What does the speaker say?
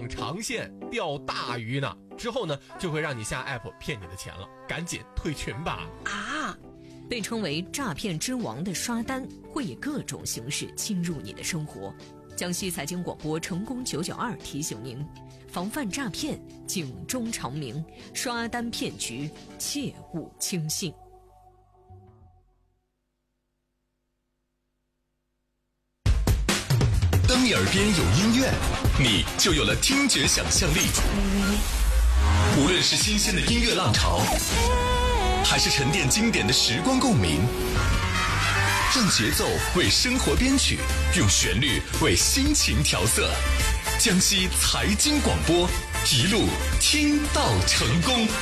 绑长线钓大鱼呢，之后呢就会让你下 app 骗你的钱了，赶紧退群吧。 啊，被称为诈骗之王的刷单会以各种形式侵入你的生活。江西财经广播成功992提醒您，防范诈骗，警钟长鸣，刷单骗局切勿轻信。 当你耳边有音乐，你就有了听觉想象力。无论是新鲜的音乐浪潮，还是沉淀经典的时光共鸣，让节奏为生活编曲，用旋律为心情调色。江西财经广播，一路听到成功。